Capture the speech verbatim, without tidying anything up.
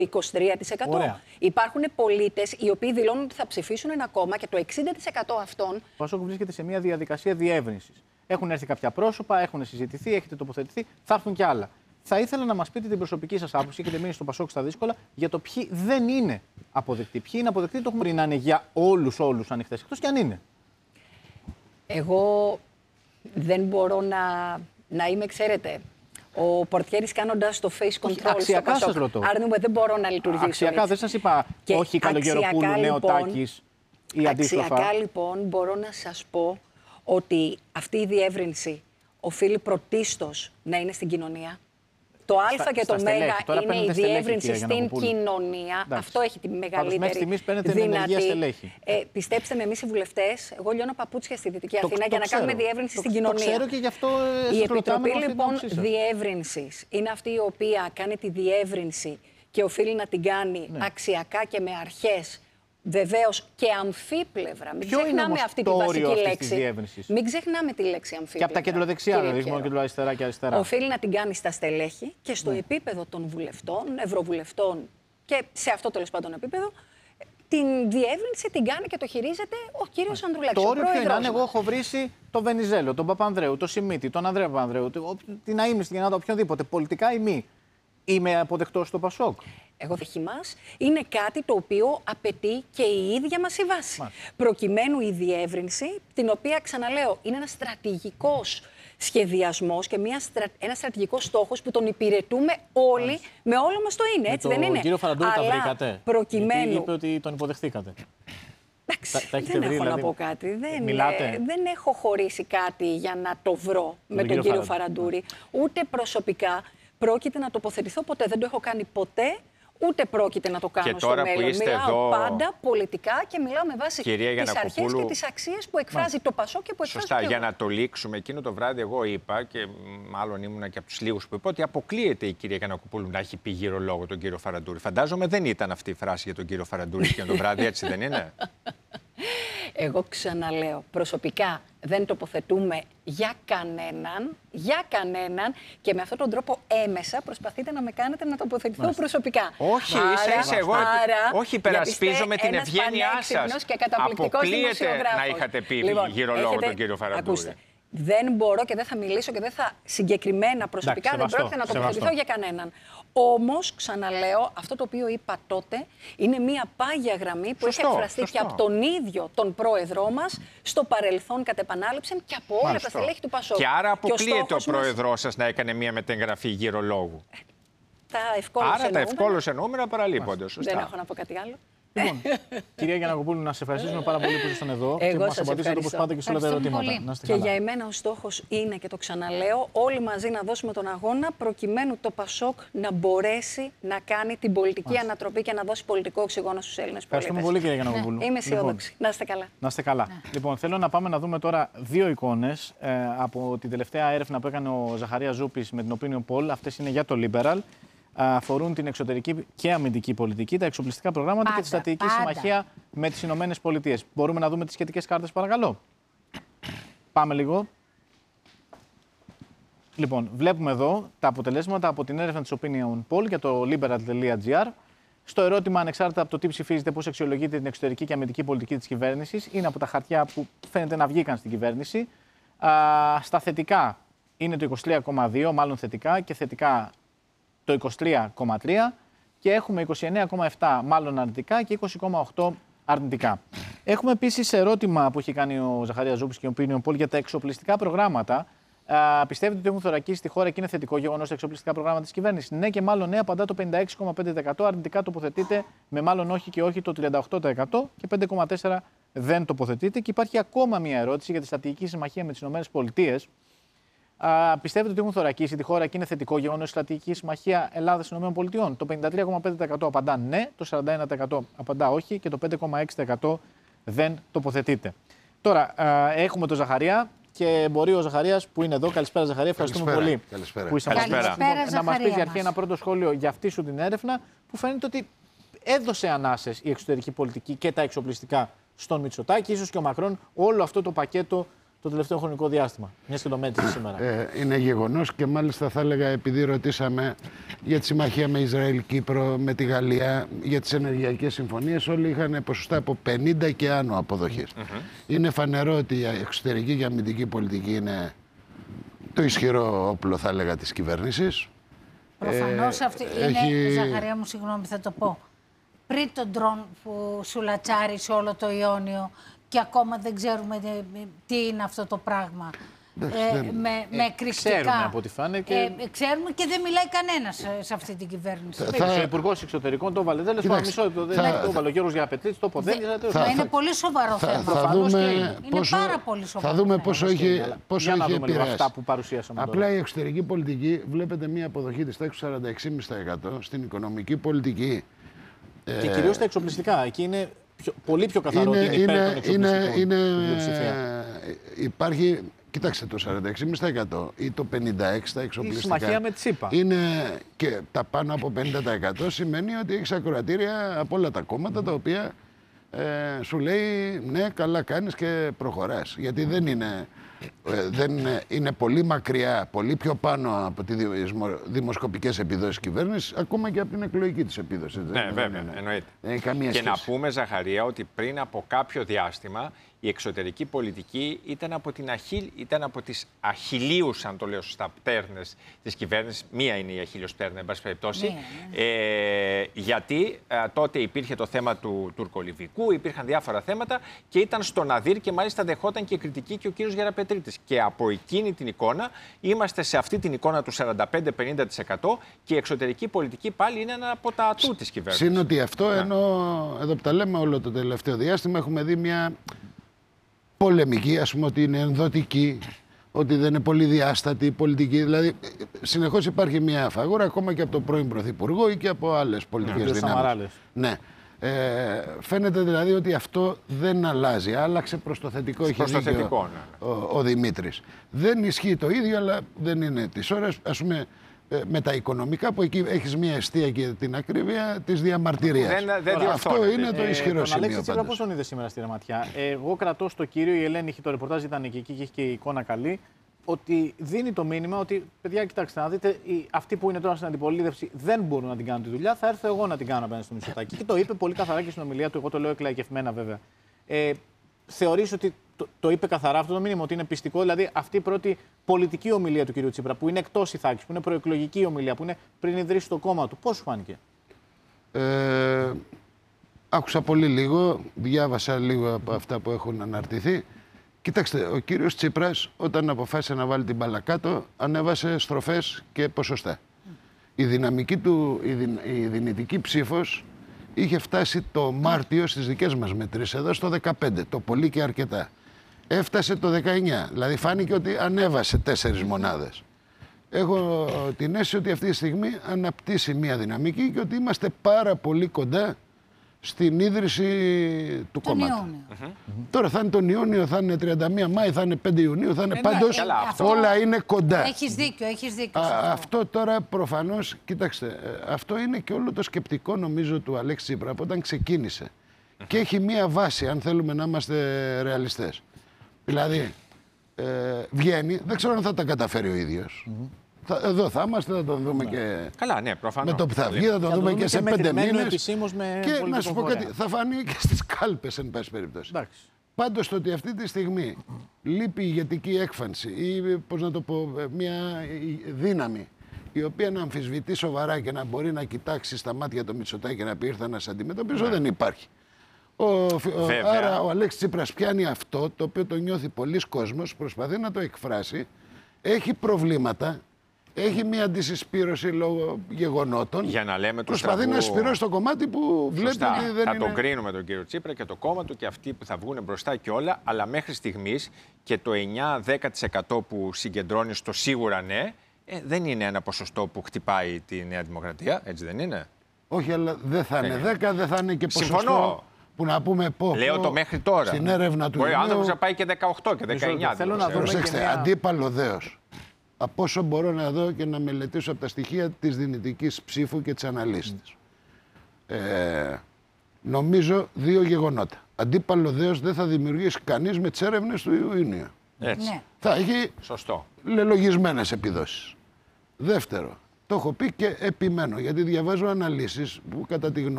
είκοσι τρία τοις εκατό. Ωραία. Υπάρχουν πολίτες οι οποίοι δηλώνουν ότι θα ψηφίσουν ένα κόμμα και το εξήντα τοις εκατό αυτών. Ο Πασόκ βρίσκεται σε μια διαδικασία διεύρυνσης. Έχουν έρθει κάποια πρόσωπα, έχουν συζητηθεί, έχετε τοποθετηθεί, θα έρθουν κι άλλα. Θα ήθελα να μας πείτε την προσωπική σας άποψη, έχετε μείνει στο Πασόκ στα δύσκολα, για το ποιοι δεν είναι αποδεκτοί. Ποιοι είναι αποδεκτοί, το έχουμε πει να είναι για όλους όλους ανοιχτές, εκτός κι αν είναι. Εγώ δεν μπορώ να, να είμαι, ξέρετε, ο πορτιέρης κάνοντας το face control. Αξιακά σας ρωτώ. Άρνουμε, δεν μπορώ να λειτουργήσω. Αξιακά έτσι. δεν σας είπα Και όχι Καλογεροπούλου, λοιπόν, Νεοτάκης ή αντίστροφα. Αξιακά λοιπόν μπορώ να σας πω ότι αυτή η διεύρυνση οφείλει πρωτίστως να είναι στην κοινωνία. Το Α Στα, και το Μ είναι η διεύρυνση στην κοινωνία. Εντάξει. Αυτό έχει τη μεγαλύτερη μέχρι στιγμής παίρνετε ενεργεία στελέχη. Ε, πιστέψτε με, εμείς οι βουλευτές, εγώ λιώνω παπούτσια στη Δυτική Το, Αθήνα το για να ξέρω. κάνουμε διεύρυνση το, στην το, κοινωνία. Το ξέρω και γι' αυτό ε, η Επιτροπή λοιπόν διεύρυνση διεύρυνσης είναι αυτή η οποία κάνει τη διεύρυνση και οφείλει να την κάνει ναι. αξιακά και με αρχές. Βεβαίως και αμφίπλευρα. Μην Ποιο ξεχνάμε είναι αυτή τη το βασική όριο λέξη. Μην ξεχνάμε τη λέξη αμφίπλευρα. Και από τα κεντροδεξιά, δηλαδή, μόνο κεντροαριστερά και αριστερά. Οφείλει να την κάνει στα στελέχη και στο ναι. επίπεδο των βουλευτών, ευρωβουλευτών και σε αυτό τέλος πάντων επίπεδο, την διεύρυνση την κάνει και το χειρίζεται ο κύριος Ανδρουλάκης. Το όριο ποιο είναι, αν εγώ έχω βρήσει τον Βενιζέλο, τον Παπανδρέου, τον Σιμίτη, τον Ανδρέα Παπανδρέου, την Αΐμνη στην Γεννάδα, οποιονδήποτε, πολιτικά ή μη, είμαι αποδεκτός στο Πασόκ. Εγώ δέχει μας, είναι κάτι το οποίο απαιτεί και η ίδια μας η βάση. Μάλιστα. Προκειμένου η διεύρυνση, την οποία ξαναλέω, είναι ένας στρατηγικός σχεδιασμός και μια στρα... ένας στρατηγικός στόχος που τον υπηρετούμε όλοι, Μάλιστα. με όλο μας το είναι, έτσι με δεν είναι. Τον κύριο Φαραντούρη Αλλά τα βρήκατε. Προκειμένου... Γιατί είπε ότι τον υποδεχθήκατε. Εντάξει, τα, τα δεν βρει, έχω δηλαδή... να πω κάτι. Δεν, Μιλάτε. δεν έχω χωρίσει κάτι για να το βρω με τον, τον κύριο Φαραντούρη. Ούτε προσωπικά πρόκειται να τοποθετηθώ ποτέ. Δεν το έχω κάνει ποτέ. Ούτε πρόκειται να το κάνω στο μέλλον. Μιλάω εδώ... πάντα πολιτικά και μιλάω με βάση τις αρχές και τις αξίες που εκφράζει Μάλιστα. το Πασόκ και που εκφράζει Σωστά, το για να το λήξουμε. Εκείνο το βράδυ εγώ είπα, και μάλλον ήμουνα και από τους λίγους που είπα, ότι αποκλείεται η κυρία Γιαννακοπούλου να έχει πει γύρω λόγο τον κύριο Φαραντούρη. Φαντάζομαι δεν ήταν αυτή η φράση για τον κύριο Φαραντούρη εκείνο το βράδυ, έτσι δεν είναι? Εγώ ξαναλέω, προσωπικά δεν τοποθετούμε για κανέναν, για κανέναν και με αυτόν τον τρόπο έμεσα προσπαθείτε να με κάνετε να τοποθετηθώ Μάλιστα. προσωπικά. Όχι, άρα, ίσα, εγώ άρα, όχι υπερασπίζομαι την ευγένειά σας. Αποκλείεται να είχατε πει λοιπόν, γύρω λόγω τον κύριο Φαραντούρη. Ακούστε, δεν μπορώ και δεν θα μιλήσω και δεν θα συγκεκριμένα προσωπικά Εντάξει, δεν πρόκειται να τοποθετηθώ για κανέναν. Όμως, ξαναλέω, αυτό το οποίο είπα τότε είναι μια πάγια γραμμή που σωστό, έχει εκφραστεί σωστό. και από τον ίδιο τον πρόεδρό μας στο παρελθόν κατ' επανάληψη και από όλα Μάλιστα. τα στελέχη του Πασόκ. Και άρα αποκλείεται ο, ο πρόεδρός μας... σας να έκανε μια μετεγγραφή γύρω λόγου. Τα ευκόλωσε άρα τα ευκόλωσε νούμερα παραλείπονται. Δεν έχω να πω κάτι άλλο. Λοιπόν, κυρία Γιαννακοπούλου, να σε ευχαριστήσουμε πάρα πολύ που ήσασταν εδώ και μας απαντήσατε όπως πάντα και σε όλα τα ερωτήματα. Να και για εμένα ο στόχος είναι, και το ξαναλέω, όλοι μαζί να δώσουμε τον αγώνα προκειμένου το Πασόκ να μπορέσει να κάνει την πολιτική Μάλιστα. ανατροπή και να δώσει πολιτικό οξυγόνο στους Έλληνες πολίτες. Ευχαριστούμε πολύ, κυρία Γιαννακοπούλου. Ναι, είμαι αισιόδοξη. Λοιπόν, να είστε καλά. Να είστε καλά. Ναι. Λοιπόν, θέλω να πάμε να δούμε τώρα δύο εικόνες ε, από την τελευταία έρευνα που έκανε ο Ζαχαρίας Ζούπης με την Opinion Poll. Αυτές είναι για το Liberal. Αφορούν την εξωτερική και αμυντική πολιτική, τα εξοπλιστικά προγράμματα πάντα, και τη στρατηγική συμμαχία με τις Ηνωμένες Πολιτείες. Μπορούμε να δούμε τις σχετικές κάρτες, παρακαλώ. Πάμε λίγο. Λοιπόν, βλέπουμε εδώ τα αποτελέσματα από την έρευνα της Opinion Poll για το liberal τελεία gr. Στο ερώτημα, ανεξάρτητα από το τι ψηφίζετε, πώς αξιολογείτε την εξωτερική και αμυντική πολιτική της κυβέρνησης, είναι από τα χαρτιά που φαίνεται να βγήκαν στην κυβέρνηση. Α, στα θετικά είναι το είκοσι τρία κόμμα δύο, μάλλον θετικά, και θετικά το είκοσι τρία κόμμα τρία και έχουμε είκοσι εννέα κόμμα επτά μάλλον αρνητικά και είκοσι κόμμα οκτώ αρνητικά. Έχουμε επίσης ερώτημα που έχει κάνει ο Ζαχαρίας Ζούπης και ο Opinion Poll για τα εξοπλιστικά προγράμματα. Α, πιστεύετε ότι έχουν θωρακίσει τη χώρα και είναι θετικό γεγονός τα εξοπλιστικά προγράμματα της κυβέρνησης? Ναι και μάλλον ναι, απαντά το πενήντα έξι κόμμα πέντε τοις εκατό. Αρνητικά τοποθετείται με μάλλον όχι και όχι το τριάντα οκτώ τοις εκατό και πέντε κόμμα τέσσερα τοις εκατό δεν τοποθετείται. Και υπάρχει ακόμα μια ερώτηση για τη στρατηγική συμμαχία με τις ΗΠΑ. Uh, πιστεύετε ότι έχουν θωρακίσει τη χώρα και είναι θετικό γεγονός η στρατηγική συμμαχία Ελλάδα-ΗΠΑ? Το πενήντα τρία κόμμα πέντε τοις εκατό απαντά ναι, το σαράντα ένα τοις εκατό απαντά όχι και το πέντε κόμμα έξι τοις εκατό δεν τοποθετείται. Τώρα uh, έχουμε τον Ζαχαρία και μπορεί ο Ζαχαρίας που είναι εδώ. Καλησπέρα, Ζαχαρία. Ευχαριστούμε Καλησπέρα. πολύ Καλησπέρα. που είσαι Καλησπέρα. Καλησπέρα, να μας πεις για αρχή ένα πρώτο σχόλιο για αυτή σου την έρευνα που φαίνεται ότι έδωσε ανάσες η εξωτερική πολιτική και τα εξοπλιστικά στον Μητσοτάκη, ίσως και ο Μακρόν, όλο αυτό το πακέτο το τελευταίο χρονικό διάστημα. Μια και το μέτρησε σήμερα. Ε, είναι γεγονός και μάλιστα θα έλεγα, επειδή ρωτήσαμε για τη συμμαχία με Ισραήλ-Κύπρο, με τη Γαλλία, για τις ενεργειακές συμφωνίες, όλοι είχαν ποσοστά από πενήντα και άνω αποδοχής. Mm-hmm. Είναι φανερό ότι η εξωτερική και αμυντική πολιτική είναι το ισχυρό όπλο, θα έλεγα, της κυβέρνησης. Προφανώς ε, αυτή έχει... είναι, Ζαχαρία μου, συγγνώμη, θα το πω. Πριν τον ντρόν που σουλατσάρει σε όλο το Ιόνιο και ακόμα δεν ξέρουμε τι είναι αυτό το πράγμα. Ε, δεν... με, ε, με κρυφτικά. Ξέρουμε από ό,τι φάνηκε. Ε, ξέρουμε και δεν μιλάει κανένας σε αυτή την κυβέρνηση. Θα... Ο Υπουργός Εξωτερικών το βάλε. Τέλος πάντων, μισό λεπτό. Δεν το βάλε ο Γιώργος Γιαπετρίτης, το υποθέτησε. Θα... Είναι πολύ σοβαρό θα... θέμα. Θα δούμε είναι πόσο... πάρα πολύ σοβαρό. Θα δούμε πόσο έχει, πόσο έχει επηρεάσει. Αυτά που παρουσίασαμε. Απλά τώρα. Η εξωτερική πολιτική, βλέπετε μια αποδοχή της τάξης σαράντα έξι κόμμα πέντε τοις εκατό στην οικονομική πολιτική. Και ε... κυρίως στα εξοπλιστικά. Εκεί είναι πιο, πολύ πιο καθαρό είναι, ότι είναι υπέρ των εξοπλιστικών. Είναι, είναι, υπάρχει, κοιτάξτε, το σαράντα έξι κόμμα πέντε τοις εκατό ή το πενήντα έξι τοις εκατό στα εξοπλιστικά. Η συμμαχία με τη ΣΥΠΑ. Είναι και τα πάνω από πενήντα τοις εκατό σημαίνει ότι έχεις ακροατήρια από όλα τα κόμματα, mm. τα οποία ε, σου λέει ναι, καλά κάνεις και προχωράς. Γιατί δεν είναι, ε, δεν είναι, είναι πολύ μακριά, πολύ πιο πάνω από τις δημοσκοπικές επιδόσεις κυβέρνησης, ακόμα και από την εκλογική της επίδοση. Ναι, δεν, βέβαια, είναι, εννοείται. Δεν έχει καμία και σχέση. να πούμε, Ζαχαρία, ότι πριν από κάποιο διάστημα η εξωτερική πολιτική ήταν από, την αχίλ, ήταν από τις αχιλίους, αν το λέω σωστά, πτέρνες της κυβέρνησης. Μία είναι η αχίλιος πτέρνα, εν πάση περιπτώσει. Ναι, ναι. Ε, γιατί ε, τότε υπήρχε το θέμα του τουρκολιβικού, υπήρχαν διάφορα θέματα και ήταν στο ναδύρ και μάλιστα δεχόταν και κριτική και ο κύριος Γεραπετρίτης. Και από εκείνη την εικόνα είμαστε σε αυτή την εικόνα του σαράντα πέντε με πενήντα τοις εκατό και η εξωτερική πολιτική πάλι είναι ένα από τα ατού της κυβέρνησης. Συν ότι αυτό, ναι. ενώ εδώ που τα λέμε όλο το τελευταίο διάστημα, έχουμε δει μια πολεμική, ας πούμε, ότι είναι ενδοτική, ότι δεν είναι πολυδιάστατη η πολιτική. Δηλαδή, συνεχώς υπάρχει μια φαγούρα ακόμα και από τον πρώην Πρωθυπουργό ή και από άλλες πολιτικές ναι, δυνάμεις. Ναι. Ε, φαίνεται δηλαδή ότι αυτό δεν αλλάζει. Άλλαξε προς το θετικό, έχει προς το δίκιο θετικό, ναι. ο, ο Δημήτρης. Δεν ισχύει το ίδιο, αλλά δεν είναι τις ώρες, ας πούμε, με τα οικονομικά, που εκεί έχεις μια αιστεία και την ακρίβεια της διαμαρτυρίας. Δεν, δεν αυτό είναι το ισχυρό ε, σημείο. Τον Αλέξη Τσίπρα πώς τον είδε σήμερα στη Ραματιά? Εγώ κρατώ στο κύριο, η Ελένη είχε το ρεπορτάζ, ήταν και εκεί και έχει και η εικόνα καλή, ότι δίνει το μήνυμα ότι, παιδιά, κοιτάξτε να δείτε, οι, αυτοί που είναι τώρα στην αντιπολίτευση δεν μπορούν να την κάνουν τη δουλειά, θα έρθω εγώ να την κάνω απέναντι στο Μητσοτάκη. Και το είπε πολύ καθαρά και στην ομιλία του, εγώ το λέω εκλαϊκευμένα βέβαια. Ε, θεωρείς ότι το, το είπε καθαρά αυτό το μήνυμα, ότι είναι πιστικό, δηλαδή αυτή η πρώτη πολιτική ομιλία του κ. Τσίπρα, που είναι εκτός Ιθάκης, που είναι προεκλογική ομιλία, που είναι πριν ιδρύσει το κόμμα του, πώς σου φάνηκε? Ε, άκουσα πολύ λίγο, διάβασα λίγο από αυτά που έχουν αναρτηθεί. Κοιτάξτε, ο κύριος Τσίπρας, όταν αποφάσισε να βάλει την μπάλα κάτω, ανέβασε στροφές και ποσοστά. Η δυναμική του, η, δυ, η δυνητική ψήφος είχε φτάσει το Μάρτιο στις δικές μας μετρήσεις, εδώ στο δεκαπέντε, το πολύ και αρκετά. Έφτασε το δεκαεννιά, δηλαδή φάνηκε ότι ανέβασε τέσσερις μονάδες. Έχω την αίσθηση ότι αυτή τη στιγμή αναπτύσσει μια δυναμική και ότι είμαστε πάρα πολύ κοντά στην ίδρυση του τον κόμματος. Mm-hmm. Τώρα θα είναι τον Ιούνιο, θα είναι τριάντα μία Μάη, θα είναι πέντε Ιουνίου, θα είναι ε, πάντως ναι, αυτό... όλα είναι κοντά. Έχεις δίκιο, έχεις δίκιο. Α, αυτό τώρα προφανώς, κοιτάξτε, αυτό είναι και όλο το σκεπτικό νομίζω του Αλέξη Τσίπρα από όταν ξεκίνησε. Mm-hmm. Και έχει μία βάση, αν θέλουμε να είμαστε ρεαλιστές. Δηλαδή, ε, βγαίνει, δεν ξέρω αν θα τα καταφέρει ο ίδιος. Mm-hmm. Θα, εδώ θα είμαστε, θα τον δούμε ναι. και. Καλά, ναι, προφανώς. Με το που θα βγει, θα τον δούμε και, και σε πέντε μήνες. Και να σου πω κάτι, θα φανεί και στις κάλπες, εν πάση περιπτώσει. Πάντως το ότι αυτή τη στιγμή λείπει ηγετική έκφανση ή, πώς να το πω, μια δύναμη η οποία να αμφισβητεί σοβαρά και να μπορεί να κοιτάξει στα μάτια το Μητσοτάκη και να πει ήρθα να σε αντιμετωπίσω, ναι. δεν υπάρχει. Ο, ο, άρα ο Αλέξης Τσίπρας πιάνει αυτό το οποίο το νιώθει πολλοί κόσμος, προσπαθεί να το εκφράσει, έχει προβλήματα. Έχει μια αντισυσπήρωση λόγω γεγονότων. Για να λέμε προσπαθεί στραβού... να σπυρώσει το κομμάτι που βλέπει Σωστά. ότι δεν θα είναι. τον κρίνουμε τον κύριο Τσίπρα και το κόμμα του και αυτοί που θα βγουν μπροστά και όλα. Αλλά μέχρι στιγμής και το εννιά με δέκα τοις εκατό που συγκεντρώνει στο σίγουρα ναι, ε, δεν είναι ένα ποσοστό που χτυπάει τη Νέα Δημοκρατία. Έτσι δεν είναι? Όχι, αλλά δεν θα είναι δέκα, δεν θα είναι και ποσοστό. Συμφωνώ. Που να πούμε πω. Λέω το μέχρι τώρα. Στην έρευνα του Μπορεί ο άνθρωπος Ινίου... να πάει και δεκαοκτώ και δεκαεννιά. Θέλω να δούμε. Προσέξτε, μια... αντίπαλο δέος. Από όσο μπορώ να δω και να μελετήσω από τα στοιχεία της δυνητικής ψήφου και της αναλύσης της. Mm. Ε, νομίζω δύο γεγονότα. Αντίπαλο δέος δεν θα δημιουργήσει κανείς με τις έρευνες του Ιουνίου. Έτσι. Ναι. Θα έχει Σωστό. λελογισμένες επιδόσεις. Δεύτερο, το έχω πει και επιμένω, γιατί διαβάζω αναλύσεις που κατά τη γνώμη